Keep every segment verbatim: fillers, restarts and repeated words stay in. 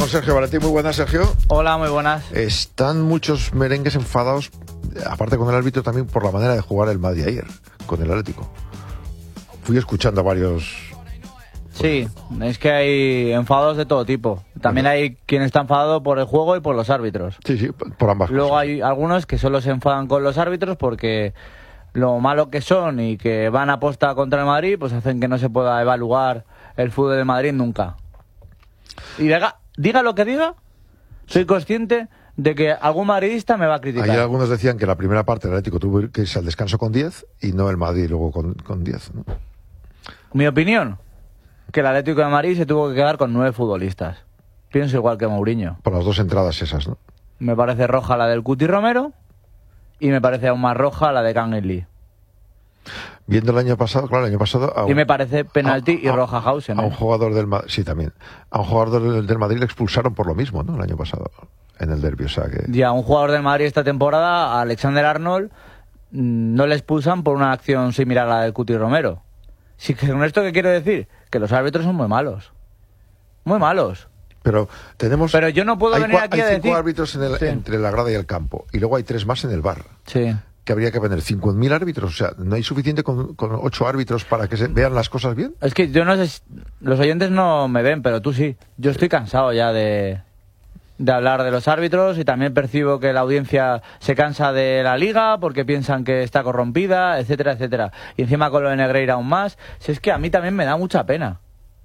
con Sergio Valentín. Muy buenas, Sergio. Hola, muy buenas. Están muchos merengues enfadados, aparte con el árbitro, también por la manera de jugar el Madrid ayer, con el Atlético. Fui escuchando a varios... Sí, es que hay enfados de todo tipo. También bueno. hay quien está enfadado por el juego y por los árbitros. Sí, sí, por ambas Luego cosas. hay algunos que solo se enfadan con los árbitros porque lo malo que son y que van a posta contra el Madrid, pues hacen que no se pueda evaluar el fútbol de Madrid nunca. Y diga, diga lo que diga, soy consciente de que algún madridista me va a criticar. Ayer algunos decían que la primera parte del Atlético tuvo que irse al descanso con diez y no el Madrid luego con, con diez, ¿no? Mi opinión, que el Atlético de Madrid se tuvo que quedar con nueve futbolistas. Pienso igual que Mourinho. Por las dos entradas esas, ¿no? Me parece roja la del Cuti Romero y me parece aún más roja la de Kang-in Lee. Viendo el año pasado, claro, el año pasado... Y un, me parece penalti a, y roja Hausen. A, a un ¿eh? jugador del Madrid, sí, también. A un jugador del, del Madrid le expulsaron por lo mismo, ¿no? El año pasado, en el derbi, o sea que... Ya, un jugador del Madrid esta temporada, a Alexander Arnold, no le expulsan por una acción similar a la del Cuti Romero. Sí, que con esto, ¿qué quiero decir? Que los árbitros son muy malos. Muy malos. Pero tenemos... Pero yo no puedo hay venir cua, aquí hay a decir... Hay cinco árbitros en el, sí. entre la grada y el campo. Y luego hay tres más en el bar. Sí. Que habría que poner cinco mil árbitros. O sea, ¿no hay suficiente con, con ocho árbitros para que se vean las cosas bien? Es que yo no sé... Si, los oyentes no me ven, pero tú sí. Yo estoy cansado ya de... de hablar de los árbitros y también percibo que la audiencia se cansa de la liga porque piensan que está corrompida, etcétera, etcétera. Y encima con lo de Negreira aún más. Si es que a mí también me da mucha pena.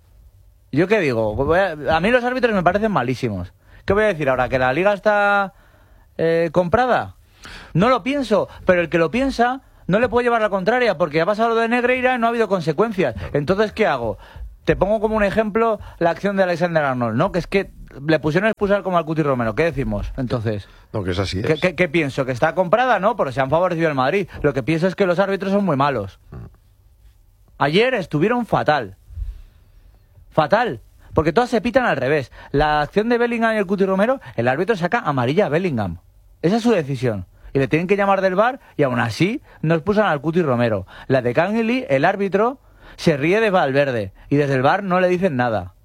¿Yo qué digo? A mí los árbitros me parecen malísimos. ¿Qué voy a decir ahora? ¿Que la liga está eh, comprada? No lo pienso, pero el que lo piensa no le puedo llevar la contraria porque ha pasado lo de Negreira y no ha habido consecuencias. Entonces, ¿qué hago? Te pongo como un ejemplo la acción de Alexander Arnold, ¿no? Que es que le pusieron a expulsar como al Cuti Romero. ¿Qué decimos, entonces? No, que es así. Es. ¿Qué, qué, ¿Qué pienso? ¿Que está comprada? No, porque se han favorecido el Madrid. Lo que pienso es que los árbitros son muy malos. Ayer estuvieron fatal. Fatal. Porque todas se pitan al revés. La acción de Bellingham y el Cuti Romero, el árbitro saca amarilla a Bellingham. Esa es su decisión. Y le tienen que llamar del V A R y aún así no expulsan al Cuti Romero. La de Kang-in Lee, el árbitro se ríe de Valverde y desde el V A R no le dicen nada.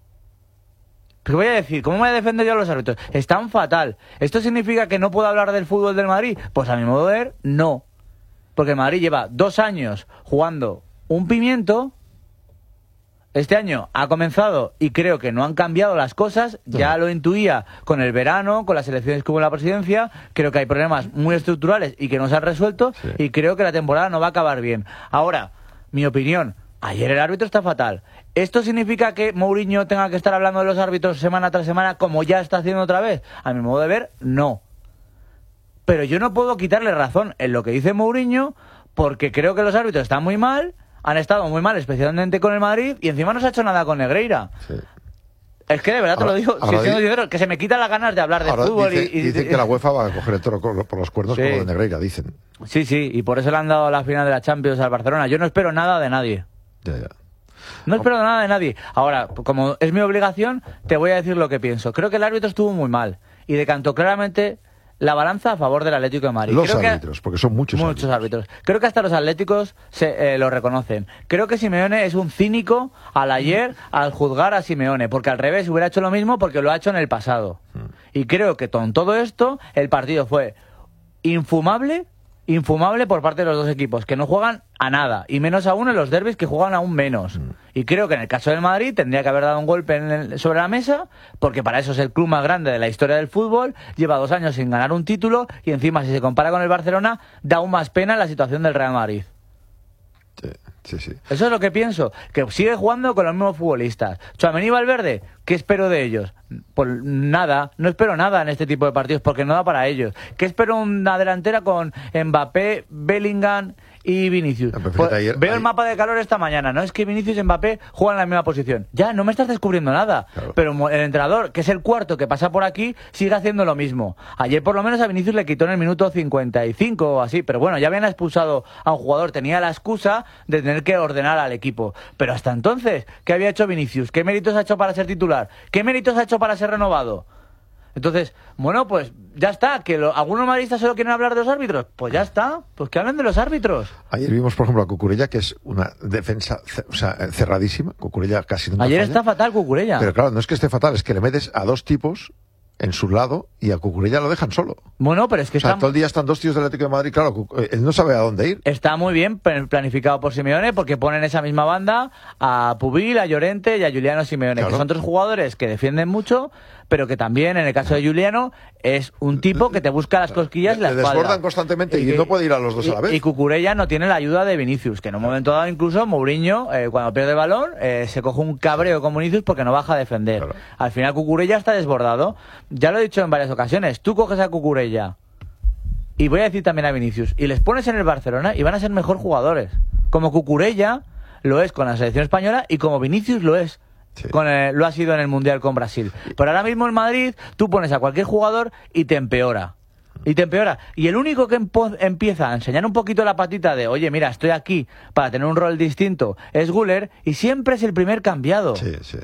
¿Qué voy a decir? ¿Cómo me voy a defender yo a los árbitros? Están fatal. ¿Esto significa que no puedo hablar del fútbol del Madrid? Pues a mi modo de ver, no. Porque el Madrid lleva dos años jugando un pimiento. Este año ha comenzado y creo que no han cambiado las cosas. Ya lo intuía con el verano, con las elecciones que hubo en la presidencia. Creo que hay problemas muy estructurales y que no se han resuelto. Sí. Y creo que la temporada no va a acabar bien. Ahora, mi opinión, ayer el árbitro está fatal. ¿Esto significa que Mourinho tenga que estar hablando de los árbitros semana tras semana como ya está haciendo otra vez? A mi modo de ver, no. Pero yo no puedo quitarle razón en lo que dice Mourinho porque creo que los árbitros están muy mal. Han estado muy mal, especialmente con el Madrid, y encima no se ha hecho nada con Negreira. Sí. Es que de verdad ahora, te lo digo, si siendo sincero, que se me quitan las ganas de hablar de fútbol. Dice, y, y dicen y, que la UEFA va a coger el toro por los cuernos sí. Con lo de Negreira, dicen. Sí, sí, y por eso le han dado la final de la Champions al Barcelona. Yo no espero nada de nadie. Ya, ya. No espero nada de nadie. Ahora, como es mi obligación, te voy a decir lo que pienso. Creo que el árbitro estuvo muy mal y decantó claramente la balanza a favor del Atlético de Madrid. Los Creo árbitros, que, porque son muchos, muchos árbitros. árbitros. Creo que hasta los atléticos se, eh, lo reconocen. Creo que Simeone es un cínico al ayer al juzgar a Simeone, porque al revés hubiera hecho lo mismo porque lo ha hecho en el pasado. Mm. Y creo que con todo esto el partido fue infumable, infumable por parte de los dos equipos, que no juegan a nada, y menos aún en los derbis que juegan aún menos. Mm. Y creo que en el caso del Madrid tendría que haber dado un golpe en el, sobre la mesa, porque para eso es el club más grande de la historia del fútbol, lleva dos años sin ganar un título, y encima si se compara con el Barcelona, da aún más pena la situación del Real Madrid. Sí, sí, sí. Eso es lo que pienso, que sigue jugando con los mismos futbolistas. Tchouaméni y Valverde, ¿qué espero de ellos? Pues nada, no espero nada en este tipo de partidos, porque no da para ellos. ¿Qué espero una delantera con Mbappé, Bellingham y Vinicius? Pues ayer, veo ayer. el mapa de calor esta mañana, ¿no? Es que Vinicius y Mbappé juegan en la misma posición. Ya, no me estás descubriendo nada. Claro. Pero el entrenador, que es el cuarto que pasa por aquí, sigue haciendo lo mismo. Ayer por lo menos a Vinicius le quitó en el minuto cincuenta y cinco o así, pero bueno, ya habían expulsado a un jugador, tenía la excusa de tener que ordenar al equipo. Pero hasta entonces, ¿qué había hecho Vinicius? ¿Qué méritos ha hecho para ser titular? ¿Qué méritos ha hecho para ser renovado? Entonces, bueno, pues ya está. Que lo, algunos madridistas solo quieren hablar de los árbitros. Pues ya está. Pues que hablen de los árbitros. Ayer vimos, por ejemplo, a Cucurella, que es una defensa o sea, cerradísima. Cucurella casi nunca Ayer falla. está fatal Cucurella. Pero claro, no es que esté fatal, es que le metes a dos tipos en su lado y a Cucurella lo dejan solo. Bueno, pero es que O sea, está, todo el día están dos tíos del Atlético de Madrid, claro, él no sabe a dónde ir. está muy bien planificado por Simeone porque ponen esa misma banda a Pubil, a Llorente y a Juliano Simeone, Claro. que son tres jugadores que defienden mucho, pero que también, en el caso de Juliano, es un tipo que te busca las cosquillas y la Le espalda. desbordan constantemente y que- no puede ir a los dos y, a la vez. Y Cucurella no tiene la ayuda de Vinicius, que en un momento dado incluso Mourinho, eh, cuando pierde el balón, eh, se coge un cabreo con Vinicius porque no baja a defender. Claro. Al final Cucurella está desbordado. Ya lo he dicho en varias ocasiones, tú coges a Cucurella y voy a decir también a Vinicius y les pones en el Barcelona y van a ser mejor jugadores. Como Cucurella lo es con la selección española y como Vinicius lo es. Sí. Con el- lo ha sido en el Mundial con Brasil. Pero ahora mismo en Madrid tú pones a cualquier jugador y te empeora. Y te empeora. Y el único que empo- empieza a enseñar un poquito la patita de, oye, mira, estoy aquí para tener un rol distinto, es Güler, y siempre es el primer cambiado. Sí, sí.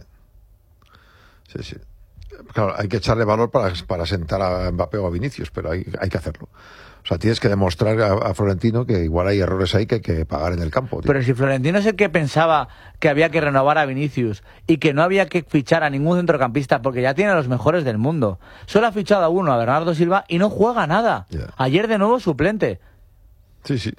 Sí, sí. Claro, hay que echarle valor para, para sentar a Mbappé o a Vinicius, pero hay, hay que hacerlo. O sea, tienes que demostrar a, a Florentino que igual hay errores ahí que hay que pagar en el campo. Tío. Pero si Florentino es el que pensaba que había que renovar a Vinicius y que no había que fichar a ningún centrocampista porque ya tiene a los mejores del mundo. Solo ha fichado a uno, a Bernardo Silva, y no juega nada. Ya. Ayer de nuevo suplente. Sí, sí.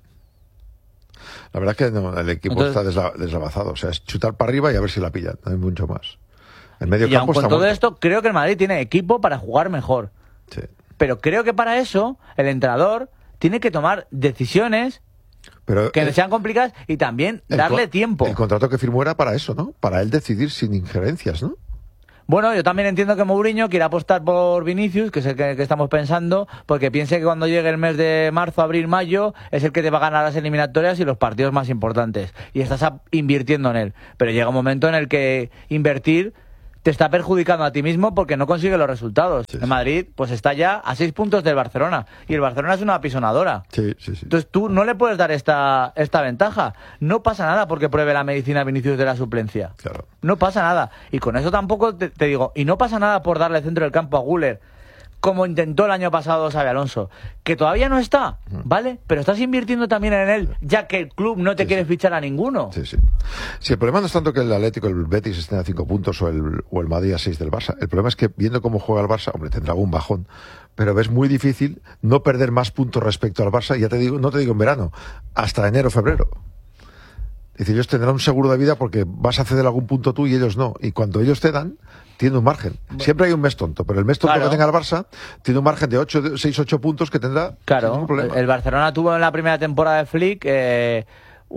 La verdad es que no, el equipo Entonces- está desla- deslavazado. O sea, es chutar para arriba y a ver si la pillan. No hay mucho más. El medio Y aun campo con está todo muerto. esto, creo que el Madrid tiene equipo para jugar mejor. Sí. Pero creo que para eso el entrenador tiene que tomar decisiones Pero que eh, sean complicadas y también el darle co- tiempo. El contrato que firmó era para eso, ¿no? Para él decidir sin injerencias, ¿no? Bueno, yo también entiendo que Mourinho quiere apostar por Vinicius, que es el que, que estamos pensando, porque piense que cuando llegue el mes de marzo, abril, mayo, es el que te va a ganar las eliminatorias y los partidos más importantes. Y estás a- invirtiendo en él. Pero llega un momento en el que invertir te está perjudicando a ti mismo porque no consigue los resultados. Sí, En sí. Madrid, pues está ya a seis puntos del Barcelona. Y el Barcelona es una apisonadora. Sí, sí, sí. Entonces tú no le puedes dar esta, esta ventaja. No pasa nada porque pruebe la medicina Vinicius de la suplencia. Claro. No pasa nada. Y con eso tampoco te, te digo, y no pasa nada por darle centro del campo a Güler, como intentó el año pasado Xabi Alonso, que todavía no está, ¿vale? Pero estás invirtiendo también en él, ya que el club no te Sí, quiere sí. fichar a ninguno. Sí, sí. Si el problema no es tanto que el Atlético, el Betis estén a cinco puntos o el, o el Madrid a seis del Barça. El problema es que viendo cómo juega el Barça, hombre, tendrá algún bajón, pero ves muy difícil no perder más puntos respecto al Barça, ya te digo, no te digo en verano, hasta enero, febrero. Dice, ellos tendrán un seguro de vida porque vas a ceder algún punto tú y ellos no. Y cuando ellos te dan, tiene un margen. Siempre hay un mes tonto, pero el mes tonto Claro. que tenga el Barça tiene un margen de ocho, seis, ocho puntos que tendrá sin Claro, ningún problema. el Barcelona tuvo en la primera temporada de Flick eh,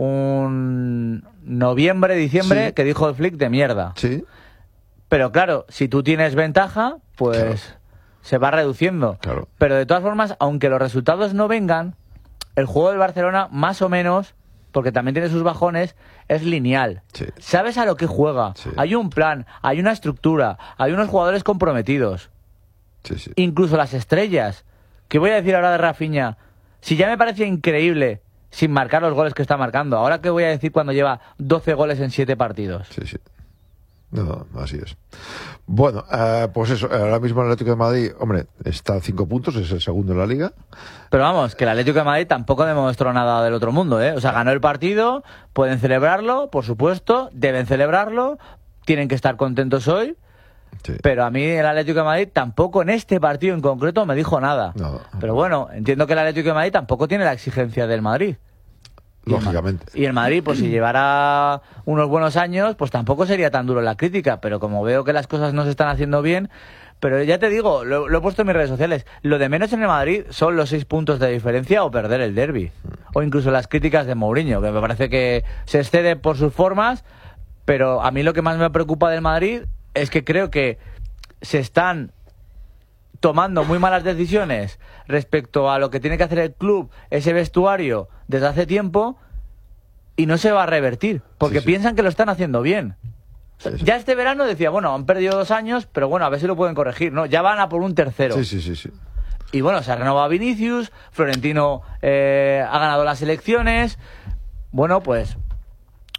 un noviembre, diciembre, Sí. que dijo el Flick de mierda. Sí, Pero claro, si tú tienes ventaja, pues Claro. se va reduciendo. Claro. Pero de todas formas, aunque los resultados no vengan, el juego del Barcelona, más o menos, porque también tiene sus bajones, es lineal. Sí. Sabes a lo que juega. Sí. Hay un plan, hay una estructura, hay unos jugadores comprometidos. sí, sí. Incluso las estrellas. ¿Qué voy a decir ahora de Rafinha? Si ya me parecía increíble sin marcar los goles que está marcando, ¿ahora qué voy a decir cuando lleva doce goles en siete partidos? Sí, sí. No, no, así es. Bueno, eh, pues eso, ahora mismo el Atlético de Madrid, hombre, está a cinco puntos, es el segundo en la liga. Pero vamos, que el Atlético de Madrid tampoco demostró nada del otro mundo, ¿eh? O sea, ganó el partido, pueden celebrarlo, por supuesto, deben celebrarlo, tienen que estar contentos hoy, Sí. pero a mí el Atlético de Madrid tampoco en este partido en concreto me dijo nada. No. Pero bueno, entiendo que el Atlético de Madrid tampoco tiene la exigencia del Madrid. Y el Ma- Lógicamente. Y el Madrid, pues si llevara unos buenos años, pues tampoco sería tan duro la crítica, pero como veo que las cosas no se están haciendo bien, pero ya te digo, lo, lo he puesto en mis redes sociales, lo de menos en el Madrid son los seis puntos de diferencia o perder el derbi, o incluso las críticas de Mourinho, que me parece que se excede por sus formas, pero a mí lo que más me preocupa del Madrid es que creo que se están tomando muy malas decisiones respecto a lo que tiene que hacer el club, ese vestuario, desde hace tiempo, y no se va a revertir, porque Sí, sí. piensan que lo están haciendo bien. Sí, sí. Ya este verano decía, bueno, han perdido dos años, pero bueno, a ver si lo pueden corregir, ¿no? Ya van a por un tercero. Sí, sí, sí, sí. Y bueno, se ha renovado Vinicius, Florentino eh, ha ganado las elecciones. Bueno, pues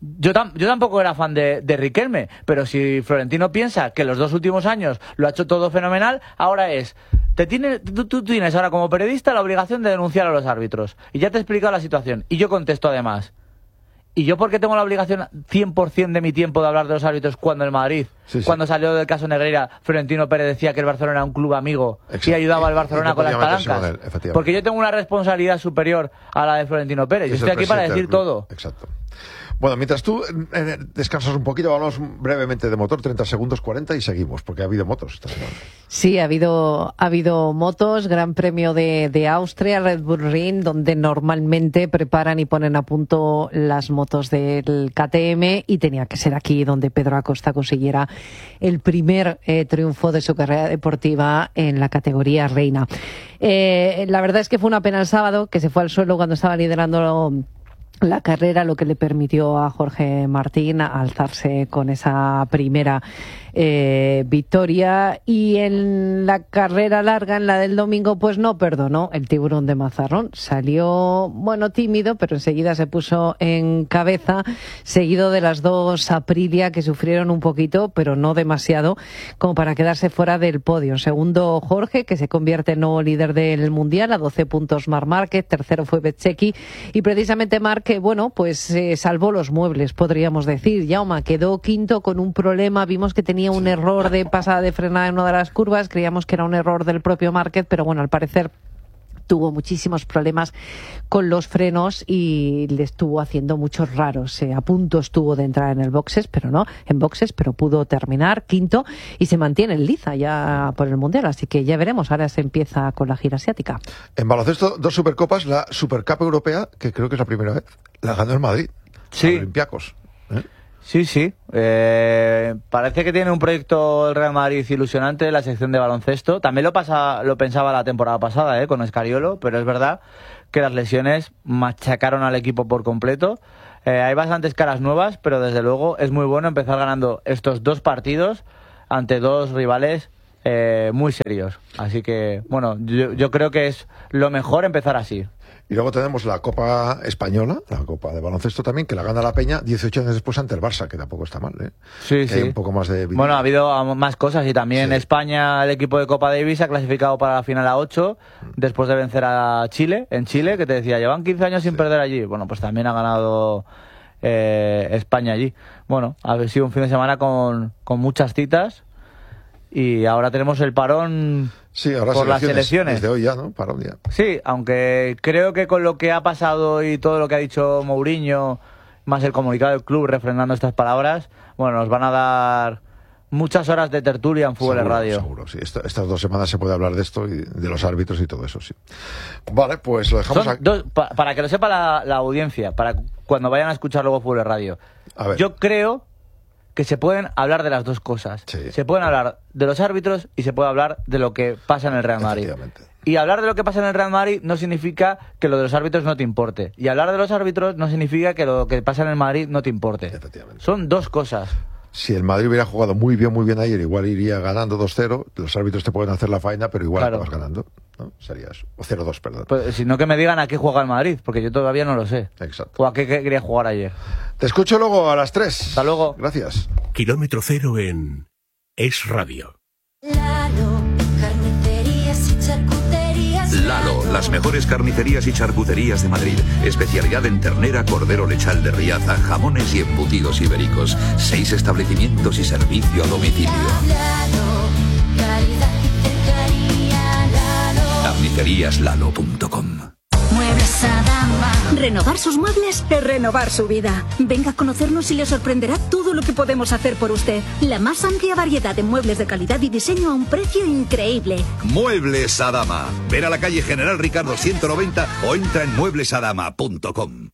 Yo, tam yo tampoco era fan de, de Riquelme, pero si Florentino piensa que los dos últimos años lo ha hecho todo fenomenal, ahora es... Te tiene, tú, tú tienes ahora como periodista la obligación de denunciar a los árbitros. Y ya te he explicado la situación. Y yo contesto además. ¿Y yo por qué tengo la obligación cien por cien de mi tiempo de hablar de los árbitros cuando el Madrid, sí, sí. cuando salió del caso Negreira, Florentino Pérez decía que el Barcelona era un club amigo Exacto. y ayudaba al Barcelona no con las palancas? Porque yo tengo una responsabilidad superior a la de Florentino Pérez. Yo estoy aquí para decir todo. Exacto. Bueno, mientras tú eh, descansas un poquito, hablamos brevemente de motor, treinta segundos, cuarenta y seguimos, porque ha habido motos esta semana. Sí, ha habido, ha habido motos, Gran Premio de, de Austria, Red Bull Ring, donde normalmente preparan y ponen a punto las motos del K T M, y tenía que ser aquí donde Pedro Acosta consiguiera el primer eh, triunfo de su carrera deportiva en la categoría reina. Eh, la verdad es que fue una pena el sábado, que se fue al suelo cuando estaba liderando la carrera, lo que le permitió a Jorge Martín alzarse con esa primera eh, victoria. Y en la carrera larga, en la del domingo, pues no perdonó el tiburón de Mazarrón. Salió, bueno, tímido, pero enseguida se puso en cabeza, seguido de las dos Aprilia, que sufrieron un poquito, pero no demasiado, como para quedarse fuera del podio. Segundo, Jorge, que se convierte en nuevo líder del Mundial, a doce puntos Marc Márquez. Tercero fue Bezzecchi, y precisamente Marc, que bueno, pues eh, salvó los muebles, podríamos decir. Jaume quedó quinto con un problema, vimos que tenía un error de pasada de frenada en una de las curvas, creíamos que era un error del propio Márquez, pero bueno, al parecer tuvo muchísimos problemas con los frenos y le estuvo haciendo muchos raros. Eh, a punto estuvo de entrar en el boxes, pero no, en boxes, pero pudo terminar quinto y se mantiene en liza ya por el Mundial, así que ya veremos. Ahora se empieza con la gira asiática. En baloncesto, dos Supercopas, la Supercopa Europea, que creo que es la primera vez, la ganó el Madrid, sí. Olympiacos. ¿Eh? Sí, sí. Eh, parece que tiene un proyecto el Real Madrid ilusionante en la sección de baloncesto. También lo pasa, lo pensaba la temporada pasada, eh, con Escariolo, pero es verdad que las lesiones machacaron al equipo por completo. Eh, hay bastantes caras nuevas, pero desde luego es muy bueno empezar ganando estos dos partidos ante dos rivales eh, muy serios. Así que, bueno, yo, yo creo que es lo mejor empezar así. Y luego tenemos la Copa Española, la Copa de Baloncesto también, que la gana la Peña dieciocho años después ante el Barça, que tampoco está mal, ¿eh? Sí, que sí. Hay un poco más de... Bueno, ha habido más cosas y también sí. España, el equipo de Copa Davis, ha clasificado para la final a ocho, mm. después de vencer a Chile, en Chile, que te decía, llevan quince años sin sí. perder allí. Bueno, pues también ha ganado eh, España allí. Bueno, ha sido un fin de semana con, con muchas citas. Y ahora tenemos el parón sí, ahora por las elecciones. Desde hoy ya, ¿no? Parón ya. Sí, aunque creo que con lo que ha pasado y todo lo que ha dicho Mourinho, más el comunicado del club refrendando estas palabras, bueno, nos van a dar muchas horas de tertulia en Fútbol en Radio. Seguro, sí. Esta, estas dos semanas se puede hablar de esto y de los árbitros y todo eso, sí. Vale, pues lo dejamos aquí. Dos, pa, para que lo sepa la, la audiencia, para cuando vayan a escuchar luego Fútbol en Radio. A ver. Yo creo que se pueden hablar de las dos cosas. Sí. Se pueden hablar de los árbitros y se puede hablar de lo que pasa en el Real Madrid. Y hablar de lo que pasa en el Real Madrid no significa que lo de los árbitros no te importe. Y hablar de los árbitros no significa que lo que pasa en el Madrid no te importe. Son dos cosas. Si el Madrid hubiera jugado muy bien, muy bien ayer, igual iría ganando dos cero. Los árbitros te pueden hacer la faena, pero igual claro. acabas ganando, ¿no? Sería eso. O cero dos, perdón. Pues, si no, que me digan a qué juega el Madrid, porque yo todavía no lo sé. Exacto. O a qué quería jugar ayer. Te escucho luego a las tres. Hasta luego. Gracias. Kilómetro cero en Es Radio. Lalo, carnicerías y charcuterías. Lalo, las mejores carnicerías y charcuterías de Madrid. Especialidad en ternera, cordero lechal de Riaza, jamones y embutidos ibéricos. Seis establecimientos y servicio a domicilio. Lalo, calidad y cercanía. Lalo. carnicerías lalo punto com. Muebles Adama. Renovar sus muebles es renovar su vida. Venga a conocernos y le sorprenderá todo lo que podemos hacer por usted. La más amplia variedad de muebles de calidad y diseño a un precio increíble. Muebles Adama. Ver a la calle General Ricardo ciento noventa o entra en muebles adama punto com.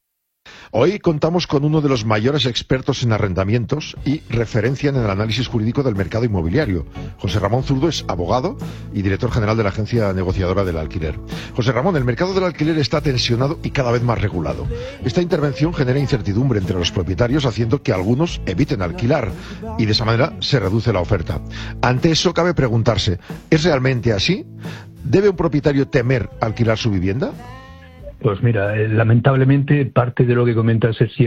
Hoy contamos con uno de los mayores expertos en arrendamientos y referencia en el análisis jurídico del mercado inmobiliario. José Ramón Zurdo es abogado y director general de la agencia negociadora del alquiler. José Ramón, el mercado del alquiler está tensionado y cada vez más regulado. Esta intervención genera incertidumbre entre los propietarios, haciendo que algunos eviten alquilar y de esa manera se reduce la oferta. Ante eso cabe preguntarse, ¿es realmente así? ¿Debe un propietario temer alquilar su vivienda? Pues mira, eh, lamentablemente parte de lo que comentas es cierto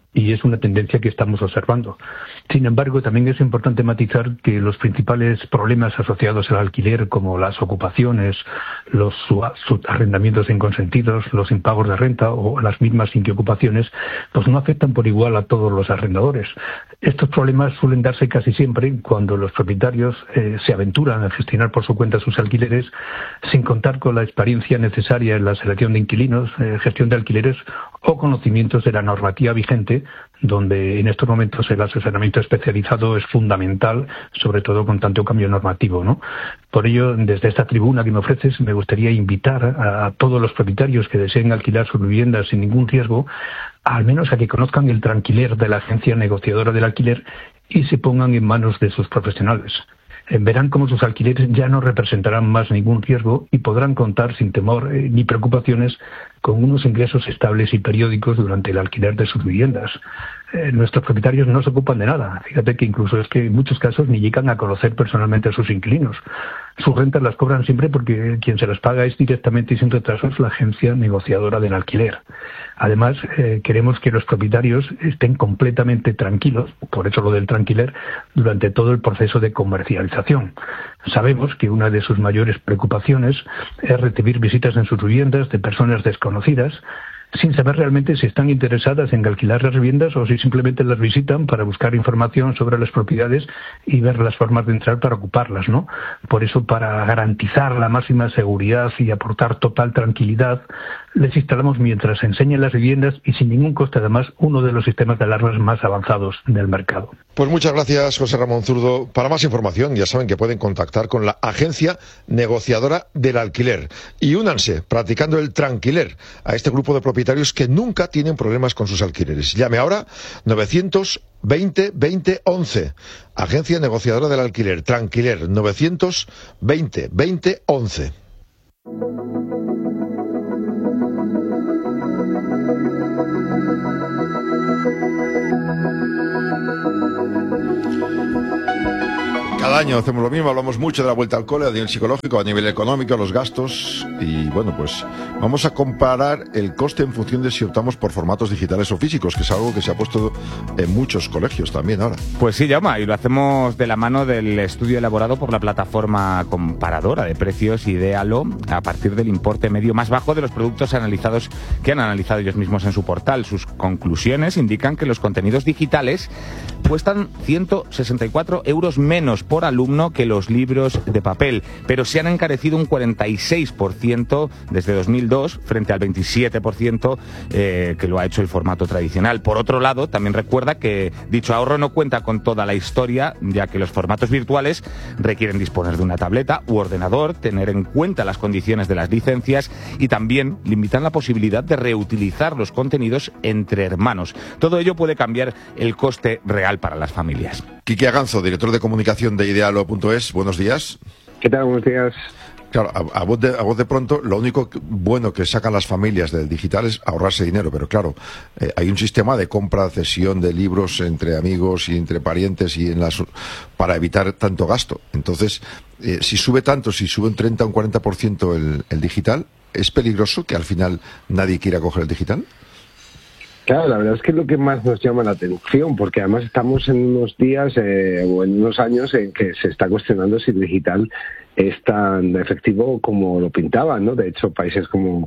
y es una tendencia que estamos observando. Sin embargo, también es importante matizar que los principales problemas asociados al alquiler, como las ocupaciones, los arrendamientos inconsentidos, los impagos de renta o las mismas inquiocupaciones, pues no afectan por igual a todos los arrendadores. Estos problemas suelen darse casi siempre cuando los propietarios eh, se aventuran a gestionar por su cuenta sus alquileres sin contar con la experiencia necesaria en la selección de inquilinos, eh, gestión de alquileres o conocimientos de la normativa vigente, donde en estos momentos el asesoramiento especializado es fundamental, sobre todo con tanto cambio normativo, ¿no? Por ello, desde esta tribuna que me ofreces, me gustaría invitar a, a todos los propietarios que deseen alquilar sus viviendas sin ningún riesgo, al menos a que conozcan el tranquiler de la agencia negociadora del alquiler y se pongan en manos de sus profesionales. Verán cómo sus alquileres ya no representarán más ningún riesgo y podrán contar sin temor eh, ni preocupaciones con unos ingresos estables y periódicos durante el alquiler de sus viviendas. Eh, nuestros propietarios no se ocupan de nada. Fíjate que incluso es que en muchos casos ni llegan a conocer personalmente a sus inquilinos. Sus rentas las cobran siempre porque quien se las paga es directamente y sin retrasos la agencia negociadora del alquiler. Además, eh, queremos que los propietarios estén completamente tranquilos, por eso lo del tranquiler, durante todo el proceso de comercialización. Sabemos que una de sus mayores preocupaciones es recibir visitas en sus viviendas de personas desconocidas, sin saber realmente si están interesadas en alquilar las viviendas o si simplemente las visitan para buscar información sobre las propiedades y ver las formas de entrar para ocuparlas, ¿no? Por eso, para garantizar la máxima seguridad y aportar total tranquilidad, les instalamos mientras enseñan las viviendas y sin ningún coste además uno de los sistemas de alarmas más avanzados del mercado. Pues muchas gracias, José Ramón Zurdo. Para más información ya saben que pueden contactar con la agencia negociadora del alquiler y únanse practicando el tranquiler a este grupo de propietarios que nunca tienen problemas con sus alquileres. Llame ahora novecientos veinte veinte once. Agencia negociadora del alquiler, Tranquiler, novecientos veinte veinte once. Cada año hacemos lo mismo, hablamos mucho de la vuelta al cole, a nivel psicológico, a nivel económico, los gastos, y bueno, pues vamos a comparar el coste en función de si optamos por formatos digitales o físicos, que es algo que se ha puesto en muchos colegios también ahora. Pues sí, Jaume, y lo hacemos de la mano del estudio elaborado por la plataforma comparadora de precios Idealo, a partir del importe medio más bajo de los productos analizados que han analizado ellos mismos en su portal. Sus conclusiones indican que los contenidos digitales cuestan ciento sesenta y cuatro euros menos por alumno que los libros de papel, pero se han encarecido un cuarenta y seis por ciento desde dos mil dos frente al veintisiete por ciento eh, que lo ha hecho el formato tradicional. Por otro lado, también recuerda que dicho ahorro no cuenta con toda la historia, ya que los formatos virtuales requieren disponer de una tableta u ordenador, tener en cuenta las condiciones de las licencias y también limitan la posibilidad de reutilizar los contenidos entre hermanos. Todo ello puede cambiar el coste real para las familias. Quique Aganzo, director de comunicación de idealo punto es, buenos días. ¿Qué tal? Buenos días. Claro, a, a, voz de, a voz de pronto, lo único que, bueno que sacan las familias del digital es ahorrarse dinero, pero claro, eh, hay un sistema de compra, cesión de libros entre amigos y entre parientes y en las, para evitar tanto gasto. Entonces, eh, si sube tanto, si sube un treinta o un cuarenta por ciento el, el digital, ¿es peligroso que al final nadie quiera coger el digital? Claro, la verdad es que es lo que más nos llama la atención, porque además estamos en unos días eh, o en unos años en que se está cuestionando si el digital es tan efectivo como lo pintaban, ¿no? De hecho, países como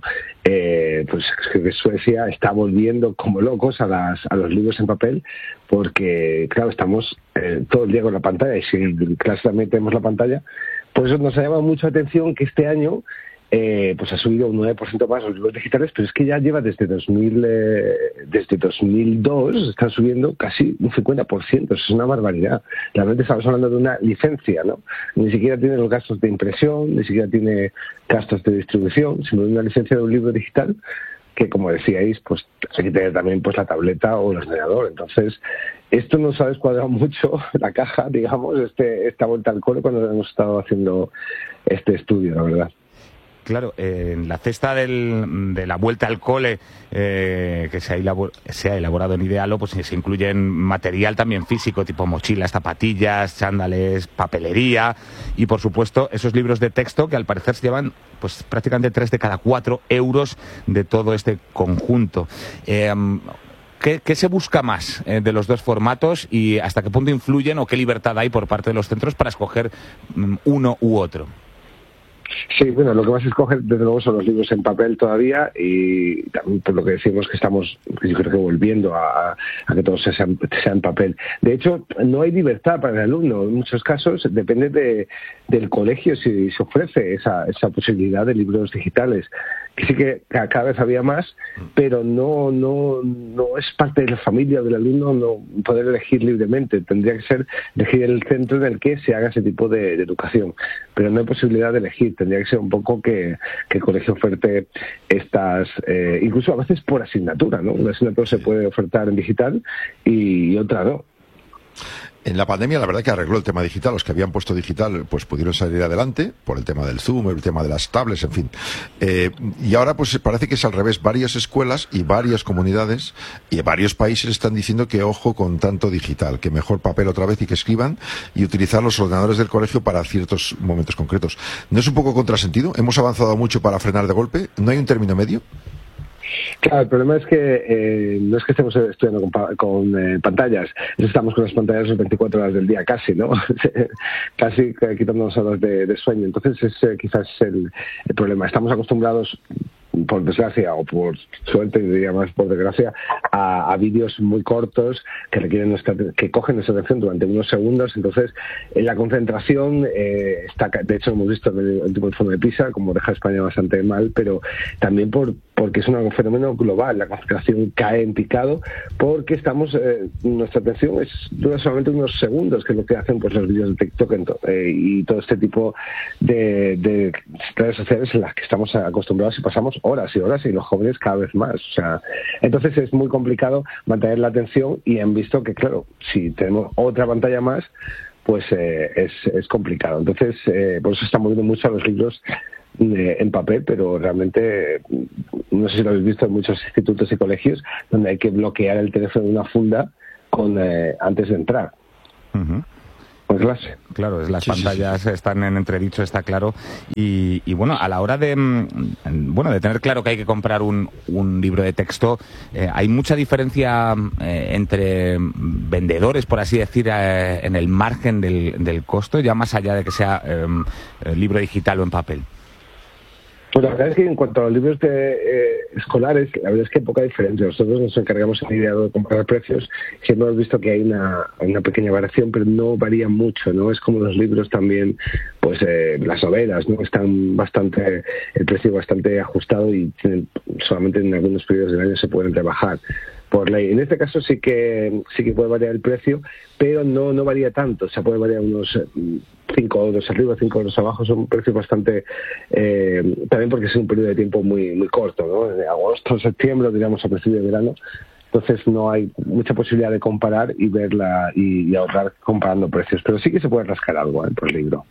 eh, pues creo que Suecia está volviendo como locos a las a los libros en papel, porque claro, estamos eh, todo el día con la pantalla, y si en clase también tenemos la pantalla, pues eso nos ha llamado mucho la atención que este año Eh, pues ha subido un nueve por ciento más los libros digitales, pero es que ya lleva desde dos mil, eh, desde dos mil dos, están subiendo casi un cincuenta por ciento, eso es una barbaridad. Realmente estamos hablando de una licencia, ¿no? Ni siquiera tiene los gastos de impresión, ni siquiera tiene gastos de distribución, sino una licencia de un libro digital que, como decíais, pues hay que tener también pues la tableta o el ordenador. Entonces, esto nos ha descuadrado mucho la caja, digamos, este esta vuelta al cole cuando hemos estado haciendo este estudio, la verdad. Claro, eh, en la cesta del, de la vuelta al cole eh, que se ha, elabor, se ha elaborado en Idealo, pues se incluye material también físico, tipo mochilas, zapatillas, chándales, papelería y, por supuesto, esos libros de texto que al parecer se llevan pues prácticamente tres de cada cuatro euros de todo este conjunto. Eh, ¿qué, qué se busca más eh, de los dos formatos y hasta qué punto influyen o qué libertad hay por parte de los centros para escoger mm, uno u otro? Sí, bueno, lo que más se escoge desde luego son los libros en papel todavía y también por lo que decimos que estamos, yo creo que volviendo a, a que todo sea, sea en papel. De hecho, no hay libertad para el alumno. En muchos casos depende de, del colegio si se ofrece esa, esa posibilidad de libros digitales. Que sí que cada vez había más, pero no no no es parte de la familia o del alumno no poder elegir libremente. Tendría que ser elegir el centro en el que se haga ese tipo de, de educación. Pero no hay posibilidad de elegir. Tendría que ser un poco que, que el colegio oferte estas, eh, incluso a veces por asignatura, ¿no? Una asignatura se puede ofertar en digital y otra no. En la pandemia, la verdad que arregló el tema digital. Los que habían puesto digital, pues pudieron salir adelante por el tema del Zoom, el tema de las tablets, en fin. Eh, y ahora, pues parece que es al revés. Varias escuelas y varias comunidades y varios países están diciendo que ojo con tanto digital, que mejor papel otra vez y que escriban y utilizar los ordenadores del colegio para ciertos momentos concretos. ¿No es un poco contrasentido? Hemos avanzado mucho para frenar de golpe. ¿No hay un término medio? Claro, el problema es que eh, no es que estemos estudiando con, con eh, pantallas, estamos con las pantallas las veinticuatro horas del día, casi, ¿no? Casi eh, quitándonos horas de, de sueño. Entonces, ese quizás es el, el problema. Estamos acostumbrados, por desgracia o por suerte, diría más por desgracia, a, a vídeos muy cortos que requieren nuestra, que cogen nuestra atención durante unos segundos. Entonces, en la concentración eh, está, de hecho, lo hemos visto en el último informe de PISA, como deja a España bastante mal, pero también por porque es un fenómeno global. La concentración cae en picado porque estamos eh, nuestra atención es dura solamente unos segundos, que es lo que hacen pues los vídeos de TikTok eh, y todo este tipo de, de redes sociales en las que estamos acostumbrados y pasamos horas y horas, y los jóvenes cada vez más. O sea, entonces es muy complicado mantener la atención y han visto que, claro, si tenemos otra pantalla más, pues eh, es, es complicado. Entonces, eh, por eso están moviendo mucho a los libros eh, en papel, pero realmente, no sé si lo habéis visto en muchos institutos y colegios, donde hay que bloquear el teléfono en una funda con eh, antes de entrar. Uh-huh. Clase. Claro, las sí, pantallas sí, sí. están en entredicho, está claro. Y, y bueno, a la hora de bueno de tener claro que hay que comprar un, un libro de texto, eh, hay mucha diferencia eh, entre vendedores, por así decir, eh, en el margen del, del costo, ya más allá de que sea eh, libro digital o en papel. Pues la verdad es que en cuanto a los libros de, eh, escolares, la verdad es que hay poca diferencia. Nosotros nos encargamos en idea de comparar precios. Siempre hemos visto que hay una, hay una pequeña variación, pero no varía mucho, ¿no? Es como los libros también, pues eh, las novelas, ¿no? Están bastante, el precio bastante ajustado y tienen, solamente en algunos periodos del año se pueden rebajar por ley. En este caso sí que sí que puede variar el precio, pero no no varía tanto. O sea, puede variar unos cinco euros arriba, cinco euros abajo. Son precios bastante... Eh, también porque es un periodo de tiempo muy muy corto, ¿no? De agosto, septiembre, diríamos a principio de verano. Entonces no hay mucha posibilidad de comparar y verla y, y ahorrar comparando precios. Pero sí que se puede rascar algo, ¿eh?, por el libro.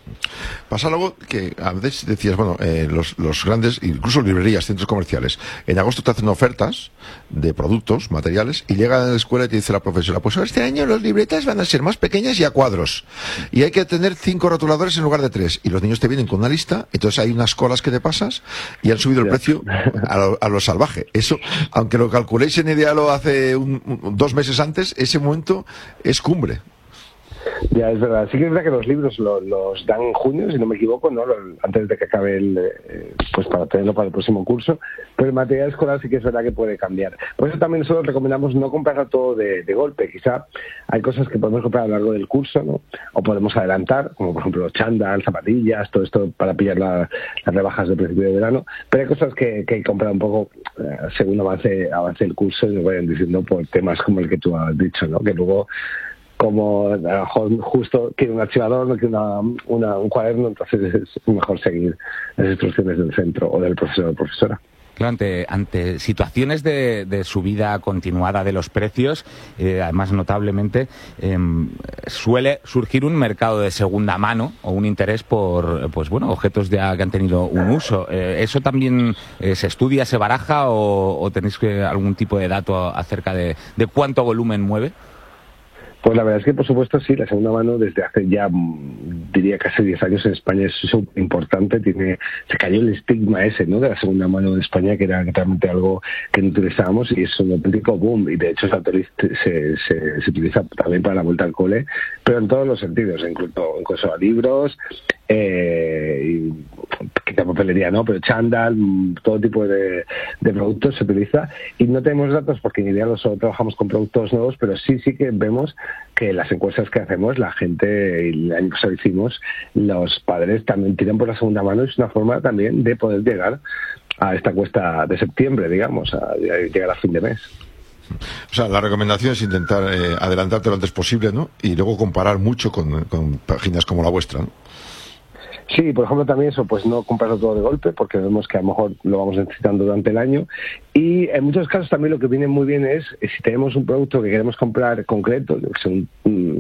Pasa luego que a veces decías, bueno, eh, los, los grandes, incluso librerías, centros comerciales, en agosto te hacen ofertas de productos, materiales, y llega a la escuela y te dice la profesora, pues este año las libretas van a ser más pequeñas y a cuadros. Y hay que tener cinco rotuladores en lugar de tres. Y los niños te vienen con una lista, entonces hay unas colas que te pasas y han subido el precio a lo, a lo salvaje. Eso, aunque lo calculéis en ideal hace un, un, dos meses antes, ese momento es cumbre. Ya, es verdad. Sí que es verdad que los libros lo, los dan en junio, si no me equivoco, ¿no? Antes de que acabe el... Eh, pues para tenerlo para el próximo curso. Pero el material escolar sí que es verdad que puede cambiar. Por eso también nosotros recomendamos no comprarlo todo de, de golpe. Quizá hay cosas que podemos comprar a lo largo del curso, ¿no? O podemos adelantar, como por ejemplo chándal, zapatillas, todo esto para pillar la, las rebajas del principio de verano. Pero hay cosas que, que hay que comprar un poco eh, según avance, avance el curso y nos vayan diciendo por temas como el que tú has dicho, ¿no? Que luego... como a lo mejor justo quiere un archivador, no quiere una, una, un cuaderno, entonces es mejor seguir las instrucciones del centro o del profesor o profesora. Claro, ante, ante situaciones de, de subida continuada de los precios, eh, además notablemente, eh, suele surgir un mercado de segunda mano o un interés por, pues bueno, objetos ya que han tenido un uso. Eh, ¿Eso también eh, se estudia, se baraja o, o tenéis que, algún tipo de dato acerca de, de cuánto volumen mueve? Pues la verdad es que, por supuesto, sí, la segunda mano desde hace ya diría que hace diez años en España es súper importante, tiene, se cayó el estigma ese, ¿no?, de la segunda mano en España, que era realmente algo que no utilizábamos, y es un auténtico boom, y de hecho se, se, se, se utiliza también para la vuelta al cole, pero en todos los sentidos, incluso, incluso a libros, eh, y, quizá papelería no, pero chándal, todo tipo de, de productos se utiliza, y no tenemos datos porque en idea solo trabajamos con productos nuevos, pero sí sí que vemos que las encuestas que hacemos, la gente, y el año pasado hicimos, los padres también tiran por la segunda mano, y es una forma también de poder llegar a esta cuesta de septiembre, digamos, a llegar a fin de mes. O sea, la recomendación es intentar eh, adelantarte lo antes posible, ¿no? Y luego comparar mucho con, con páginas como la vuestra, ¿no? Sí, por ejemplo, también eso, pues no comprarlo todo de golpe, porque vemos que a lo mejor lo vamos necesitando durante el año. Y en muchos casos también lo que viene muy bien es, si tenemos un producto que queremos comprar concreto, que es un, un,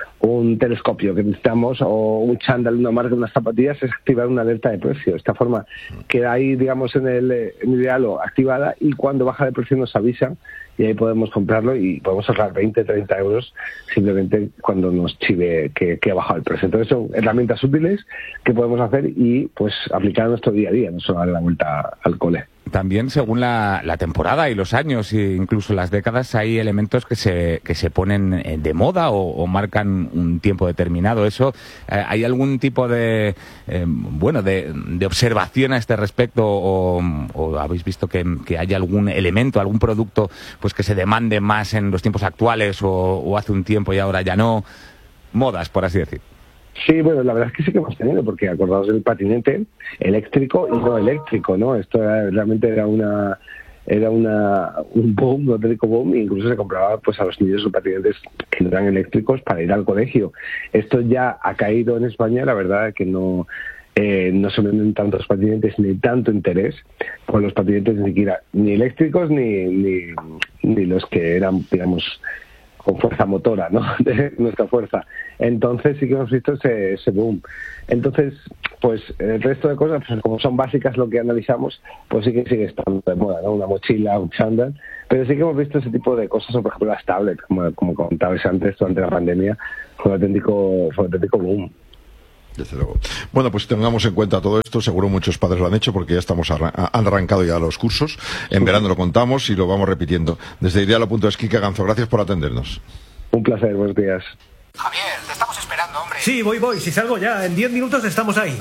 un telescopio que necesitamos, o un chándal, una marca, unas zapatillas, es activar una alerta de precio. De esta forma queda ahí, digamos, en el, en el diálogo activada, y cuando baja de precio nos avisa, y ahí podemos comprarlo y podemos ahorrar veinte, treinta euros simplemente cuando nos chive que, que ha bajado el precio. Entonces son herramientas útiles que podemos hacer y pues aplicar a nuestro día a día, no solo darle la vuelta al cole. También según la, la temporada y los años e incluso las décadas hay elementos que se, que se ponen de moda o, o marcan un tiempo determinado. Eso, eh, ¿hay algún tipo de eh, bueno de, de observación a este respecto o, o habéis visto que, que hay algún elemento, algún producto pues que se demande más en los tiempos actuales o, o hace un tiempo y ahora ya no? Modas, por así decir. Sí, bueno, la verdad es que sí que hemos tenido, porque acordaos del patinete eléctrico y no eléctrico, ¿no? Esto era, realmente era una era una un boom, un auténtico boom, e incluso se compraba pues a los niños sus patinetes que no eran eléctricos para ir al colegio. Esto ya ha caído en España, la verdad es que no eh, no se venden tantos patinetes ni tanto interés por los patinetes ni siquiera ni eléctricos ni, ni, ni los que eran, digamos, con fuerza motora, ¿no?, de nuestra fuerza. Entonces sí que hemos visto ese, ese boom. Entonces, pues el resto de cosas, pues, como son básicas lo que analizamos, pues sí que sigue estando de moda, ¿no? Una mochila, un chándal, pero sí que hemos visto ese tipo de cosas, o por ejemplo las tablets, como, como comentabais antes, durante la pandemia, fue un auténtico, fue un auténtico boom. Desde luego. Bueno, pues tengamos en cuenta todo esto. Seguro muchos padres lo han hecho porque ya estamos arran han arrancado ya los cursos. En verano lo contamos y lo vamos repitiendo. Desde idealo punto es, Kike Ganzo, gracias por atendernos. Un placer, buenos días. Javier, te estamos esperando, hombre. Sí, voy, voy. Si salgo ya, en diez minutos estamos ahí.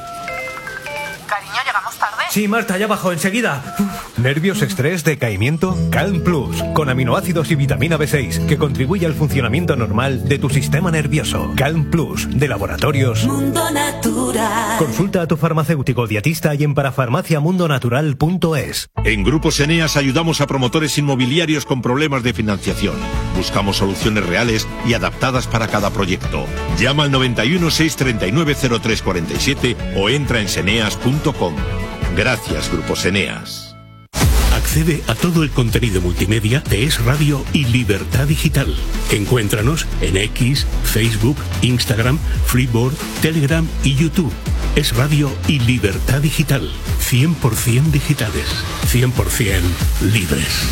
Cariño, ¿llegamos tarde? Sí, Marta, ya bajo enseguida. ¿Nervios, estrés, decaimiento? Calm Plus, con aminoácidos y vitamina B seis, que contribuye al funcionamiento normal de tu sistema nervioso. Calm Plus, de Laboratorios Mundo Natural. Consulta a tu farmacéutico dietista y en parafarmaciamundonatural punto es. En Grupos Eneas ayudamos a promotores inmobiliarios con problemas de financiación. Buscamos soluciones reales y adaptadas para cada proyecto. Llama al noventa y uno, seiscientos treinta y nueve, cero tres cuarenta y siete o entra en seneas punto com. Gracias, Grupos Eneas. Accede a todo el contenido multimedia de Es Radio y Libertad Digital. Encuéntranos en X, Facebook, Instagram, Freeboard, Telegram y YouTube. Es Radio y Libertad Digital. cien por ciento digitales. cien por ciento libres.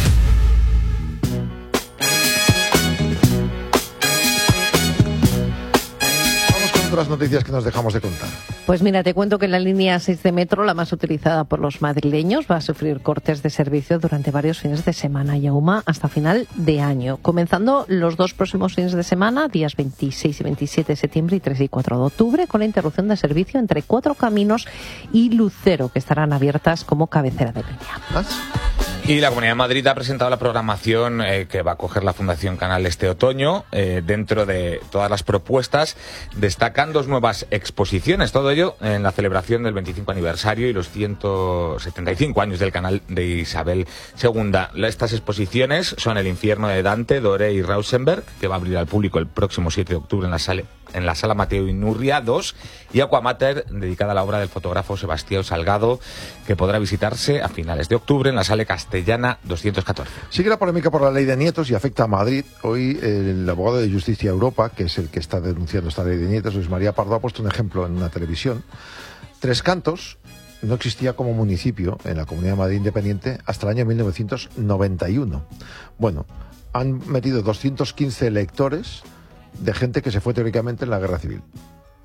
Las noticias que nos dejamos de contar. Pues mira, te cuento que la línea seis de metro, la más utilizada por los madrileños, va a sufrir cortes de servicio durante varios fines de semana y aún hasta final de año, comenzando los dos próximos fines de semana, días veintiséis y veintisiete de septiembre y tres y cuatro de octubre, con la interrupción de servicio entre Cuatro Caminos y Lucero, que estarán abiertas como cabecera de línea. ¿Más? Y la Comunidad de Madrid ha presentado la programación eh, que va a coger la Fundación Canal este otoño. Eh, dentro de todas las propuestas destacan dos nuevas exposiciones. Todo ello en la celebración del veinticinco aniversario y los ciento setenta y cinco años del canal de Isabel segunda. Estas exposiciones son El infierno de Dante, Doré y Rauschenberg, que va a abrir al público el próximo siete de octubre en la sala, en la sala Mateo Inurria dos, y Aquamater, dedicada a la obra del fotógrafo Sebastián Salgado, que podrá visitarse a finales de octubre en la sala Castellana doscientos catorce. Sigue la polémica por la ley de nietos y afecta a Madrid. Hoy el abogado de Justicia Europa, que es el que está denunciando esta ley de nietos, Luis María Pardo, ha puesto un ejemplo en una televisión. Tres Cantos no existía como municipio en la Comunidad de Madrid independiente hasta el año mil novecientos noventa y uno. Bueno, han metido doscientos quince electores de gente que se fue teóricamente en la guerra civil.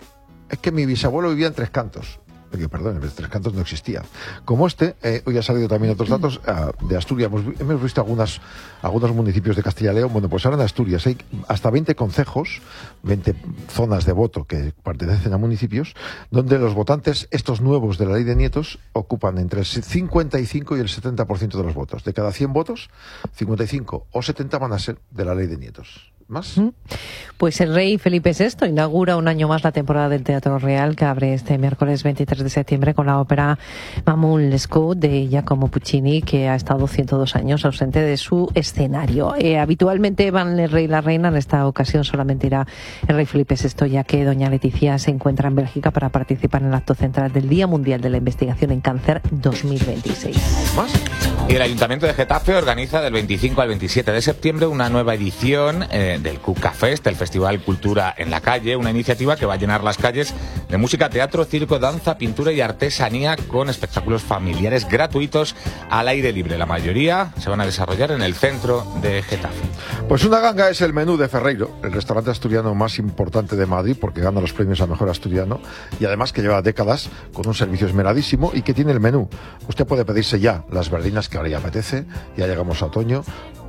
es que mi bisabuelo vivía en Tres Cantos. Que, perdón, en Tres Cantos no existía. Como este, eh, hoy ha salido también otros datos uh, de Asturias. Hemos, hemos visto algunas, algunos municipios de Castilla y León. Bueno, pues ahora en Asturias hay hasta veinte concejos, veinte zonas de voto que pertenecen a municipios, donde los votantes, estos nuevos de la ley de nietos, ocupan entre el cincuenta y cinco y el setenta por ciento de los votos. De cada cien votos, cincuenta y cinco o setenta van a ser de la ley de nietos. ¿Más? Pues el rey Felipe sexto inaugura un año más la temporada del Teatro Real, que abre este miércoles veintitrés de septiembre con la ópera Mamun Lescaut de Giacomo Puccini, que ha estado ciento dos años ausente de su escenario. Eh, habitualmente van el rey y la reina, en esta ocasión solamente irá el rey Felipe sexto, ya que doña Leticia se encuentra en Bélgica para participar en el acto central del Día Mundial de la Investigación en Cáncer dos mil veintiséis. ¿Más? Y el Ayuntamiento de Getafe organiza del veinticinco al veintisiete de septiembre una nueva edición eh, del Cuca Fest, el Festival Cultura en la Calle, una iniciativa que va a llenar las calles de música, teatro, circo, danza, pintura y artesanía, con espectáculos familiares gratuitos al aire libre. La mayoría se van a desarrollar en el centro de Getafe. Pues una ganga es el menú de Ferreiro, el restaurante asturiano más importante de Madrid, porque gana los premios a mejor asturiano, y además que lleva décadas con un servicio esmeradísimo y que tiene el menú. Usted puede pedirse ya las verdinas que ahora ya apetece, ya llegamos a otoño,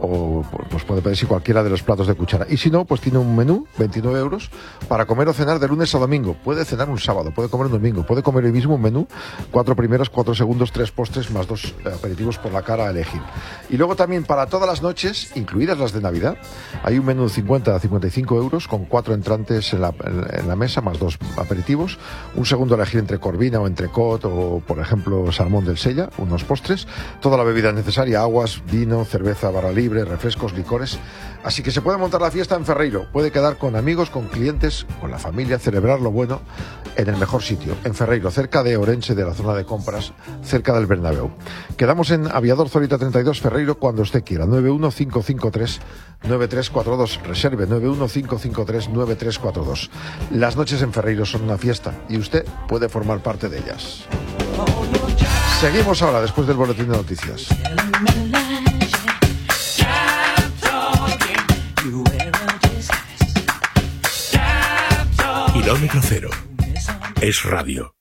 o pues puede pedirse cualquiera de los platos de cuchara. Y si no, pues tiene un menú, veintinueve euros, para comer o cenar de lunes a domingo. Puede cenar un sábado, puede comer un domingo, puede comer hoy mismo un menú, cuatro primeros, cuatro segundos, tres postres, más dos aperitivos por la cara a elegir. Y luego también para todas las noches, incluidas las de Navidad, hay un menú de cincuenta a cincuenta y cinco euros, con cuatro entrantes en la, en, en la mesa, más dos aperitivos, un segundo a elegir entre corvina o entrecot, o por ejemplo salmón del Sella, unos postres, toda la bebida necesaria, aguas, vino, cerveza, barra libre, refrescos, licores. Así que se puede montar la fiesta en Ferreiro, puede quedar con amigos, con clientes, con la familia, celebrar lo bueno en el mejor sitio, en Ferreiro, cerca de Orense, de la zona de compras, cerca del Bernabéu. Quedamos en Aviador Zorita treinta y dos, Ferreiro, cuando usted quiera. nueve uno cinco cinco tres nueve tres cuatro dos, reserve nueve uno cinco cinco tres nueve tres cuatro dos. Las noches en Ferreiro son una fiesta y usted puede formar parte de ellas. Seguimos ahora, después del boletín de noticias. Kilómetro cero. Es radio.